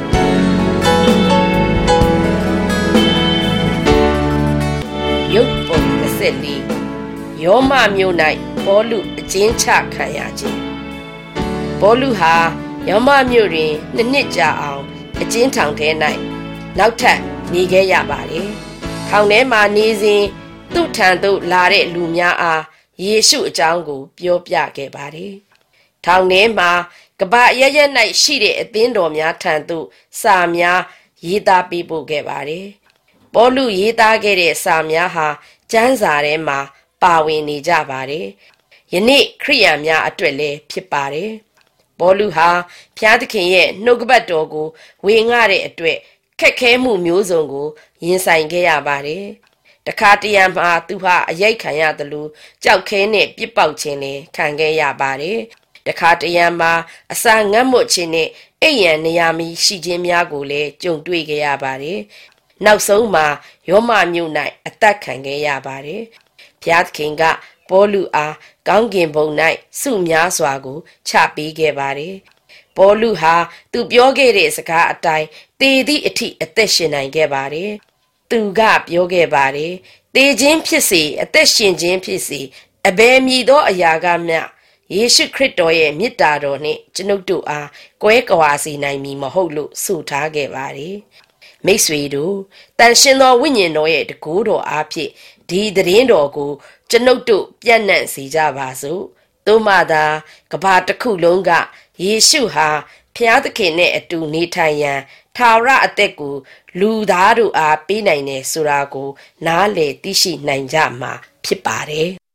ဘူး။ရုပ်ပုံနှစ်ဆက်လေးယောမမြို့၌ပေါလုအကျဉ်းချခံရခြင်းပေါလုဟာယောမမြို့တွင်နှစ်နှစ်ကြာအောင်အကျဉ်းထောင်ထဲ၌နောက်ထပ်နေခဲ့ရပါတယ်။ထောင်ထဲမှာနေစဉ်သူ့ထံသို့လာတဲ့လူများအားယေရှုအကြောင်းကိုပြောပြခဲ့ပါတယ်။ထောင်ထဲမှာကမ္ဘာအရပ်ရပ်၌ရှိတဲ့အသင်းတော်များထံသို့စာများရေးသားပေးပို့ခဲ့ပါတယ်။ပေါလုရေးသားခဲ့တဲ့စာများဟာကျမ်းစာထဲမှာပါဝင်နေကြပါတယ်။ယနေ့ခရိယန်များအတွက်လည်းဖြစ်ပါတယ်။ပေါလုဟာဘုရားသခင်ရဲ့နှုတ်ကပတ်တော်ကိုဝေငှတဲ့အတွက်ခက်ခဲမှုမျိုးစုံကိုရင်ဆိုင်ခဲ့ရပါတယ်။တခါတရံမှာသူဟာအရိုက်ခံရတယ်လို့ကြောက်ခဲနဲ့ပြစ်ပေါက်ခြင်းလည်းခံခဲ့ရပါတယ်။တခါတရံမှာအစာငတ်မွတ်ခြင်းနဲ့အိမ်ရန်နေရာမီရှိခြင်းများကိုလည်းကြုံတွေ့ခဲ့ရပါတယ်။နောက်ဆုံးမှာယောမမြို့၌အသက်ခံခဲ့ရပါတယ်ဘုရားသခင်ကပေါလုအားကောင်းကင်ဘုံ၌စုများစွာကိုချပေးခဲ့ပါတယ်ပေါလုဟာသူပြောခဲ့တဲ့စကားအတိုင်းတေသည့်အထိအသက်ရှင်နိုင်ခဲ့ပါတယ်သူကပြောခဲ့ပါတယ်တေခြင်းဖြစ်စေအသက်ရှင်ခြင်းဖြစ်စေအဘယ်မည်သောအရာကမျှယေရှုခရစ်တော်ရဲ့မေတ္တာတော်နှင့်ကျွန်ုပ်တို့အားကွဲကွာစေနိုင်မည်မဟုတ်လို့ဆိုထားခဲ့ပါတယ်မိတ်ဆွေတို့တန်ရှင်သောဝိညာဉ်တော်ရဲ့တကူတော်အားဖြင့်ဒီသတင်းတော်ကိုကျွန်ုပ်တို့ပြန့်နှံ့စေကြပါစို့သို့မှသာကဘာတစ်ခုလုံးကယေရှုဟာဖျားသခင်နဲ့အတူနေထိုင်ရန်ထာဝရအသက်ကိုလူသားတို့အားပေးနိုင်တယ်ဆိုတာကိုနားလည်သိရှိနိုင်ကြမှာဖြစ်ပါတယ်